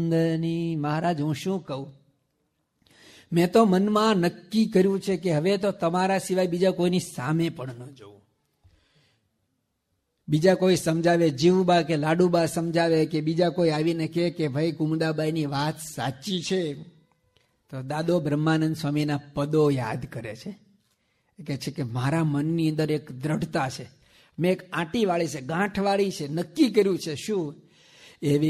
મહારાજ હું શું કહું, મેં તો મનમાં નક્કી કર્યું છે કે હવે તો તમારા સિવાય બીજા કોઈની સામે પણ ન જોવું. બીજા કોઈ સમજાવે, જીવબા કે લાડુબા સમજાવે કે બીજા કોઈ આવીને કહે કે ભાઈ કુમુદાબાઈની વાત સાચી છે, તો દાદો બ્રહ્માનંદ સ્વામીના પદો યાદ કરે છે. કહે છે કે મારા મનની અંદર એક દ્રઢતા છે, મેં એક આંટી વાળી છે, ગાંઠ વાળી છે, નક્કી કર્યું છે. શું? એવી